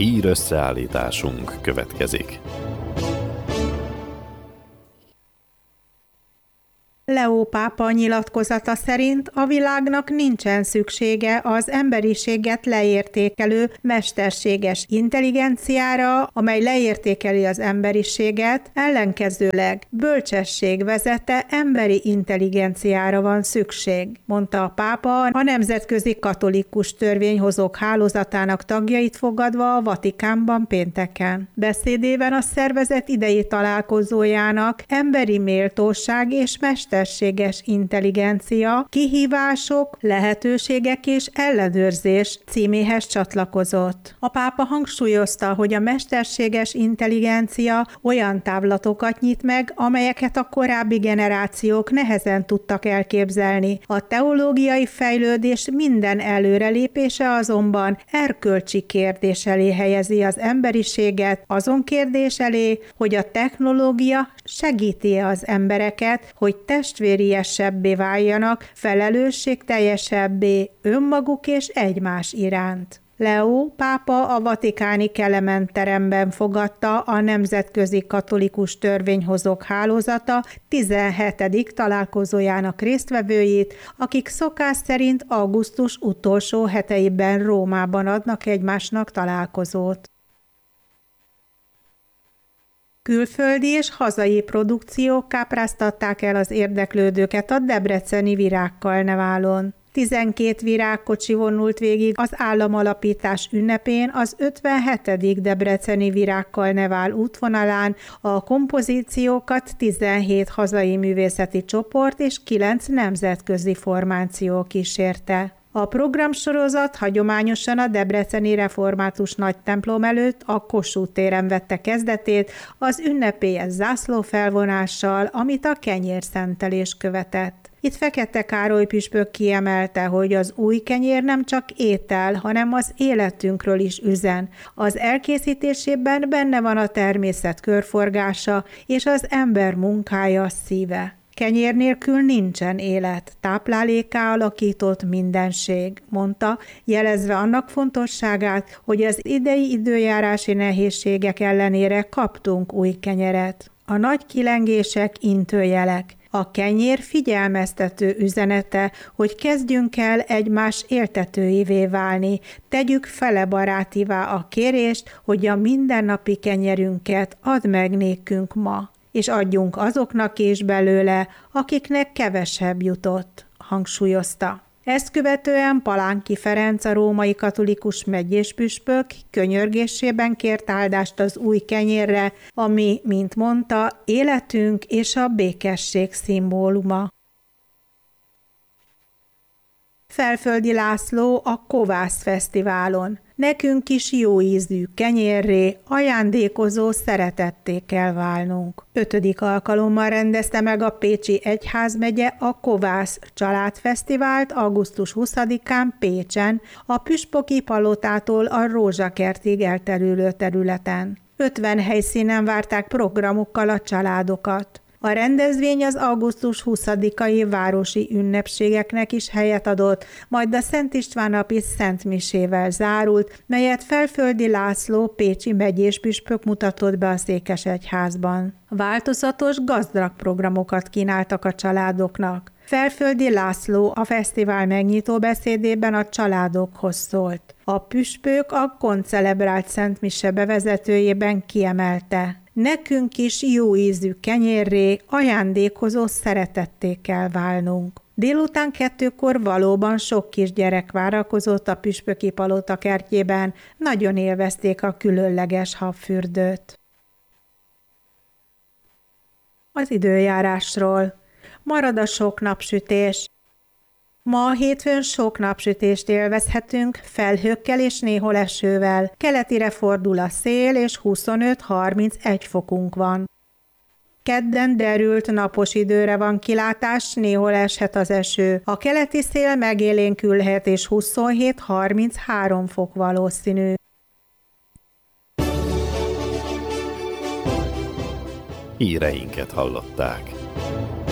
Hír összeállításunk következik. Leó pápa nyilatkozata szerint a világnak nincsen szüksége az emberiséget leértékelő mesterséges intelligenciára, amely leértékeli az emberiséget, ellenkezőleg bölcsesség vezette emberi intelligenciára van szükség, mondta a pápa a Nemzetközi Katolikus Törvényhozók Hálózatának tagjait fogadva a Vatikánban pénteken. Beszédében a szervezet idei találkozójának emberi méltóság és mesterséges intelligencia, kihívások, lehetőségek és ellenőrzés címéhez csatlakozott. A pápa hangsúlyozta, hogy a mesterséges intelligencia olyan távlatokat nyit meg, amelyeket a korábbi generációk nehezen tudtak elképzelni. A teológiai fejlődés minden előrelépése azonban erkölcsi kérdés elé helyezi az emberiséget, azon kérdés elé, hogy a technológia segíti az embereket, hogy testvériesebbé váljanak, felelősségteljesebbé önmaguk és egymás iránt. Leó pápa a vatikáni Kelemen teremben fogadta a Nemzetközi Katolikus Törvényhozók Hálózata 17. találkozójának résztvevőit, akik szokás szerint augusztus utolsó heteiben Rómában adnak egymásnak találkozót. Külföldi és hazai produkciók kápráztatták el az érdeklődőket a debreceni Virágkarneválon. 12 virágkocsi vonult végig az államalapítás ünnepén az 57. debreceni Virágkarnevál útvonalán, a kompozíciókat 17 hazai művészeti csoport és 9 nemzetközi formáció kísérte. A programsorozat hagyományosan a debreceni református nagytemplom előtt a Kossuth téren vette kezdetét az ünnepélyes zászlófelvonással, amit a kenyérszentelés követett. Itt Fekete Károly püspök kiemelte, hogy az új kenyér nem csak étel, hanem az életünkről is üzen. Az elkészítésében benne van a természet körforgása és az ember munkája szíve. Kenyér nélkül nincsen élet, táplálékká alakított mindenség, mondta, jelezve annak fontosságát, hogy az idei időjárási nehézségek ellenére kaptunk új kenyeret. A nagy kilengések intőjelek. A kenyér figyelmeztető üzenete, hogy kezdjünk el egymás éltetőivé válni, tegyük felebarátívá a kérést, hogy a mindennapi kenyerünket add meg nékünk ma, és adjunk azoknak is belőle, akiknek kevesebb jutott, hangsúlyozta. Ezt követően Palánki Ferenc, a római katolikus megyéspüspök könyörgésében kért áldást az új kenyérre, ami, mint mondta, életünk és a békesség szimbóluma. Felföldi László a Kovász Fesztiválon. Nekünk is jó ízű kenyérré, ajándékozó szeretetté kell válnunk. 5. alkalommal rendezte meg a Pécsi Egyházmegye a Kovász Családfesztivált augusztus 20-án Pécsen, a Püspöki Palotától a Rózsakertig elterülő területen. 50 helyszínen várták programokkal a családokat. A rendezvény az augusztus 20-ai városi ünnepségeknek is helyet adott, majd a Szent István napi Szent Misével zárult, melyet Felföldi László pécsi megyéspüspök mutatott be a Székesegyházban. Változatos, gazdag programokat kínáltak a családoknak. Felföldi László a fesztivál megnyitó beszédében a családokhoz szólt. A püspök a koncelebrált Szent Mise bevezetőjében kiemelte: nekünk is jó ízű kenyérré, ajándékozó szeretetté kell válnunk. Délután 2-kor valóban sok kisgyerek várakozott a Püspöki Palota kertjében, nagyon élvezték a különleges habfürdőt. Az időjárásról. Marad a sok napsütés. Ma a hétfőn sok napsütést élvezhetünk, felhőkkel és néhol esővel. Keletire fordul a szél, és 25-31 fokunk van. Kedden derült napos időre van kilátás, néhol eshet az eső. A keleti szél megélénkülhet, és 27-33 fok valószínű. Híreinket hallották.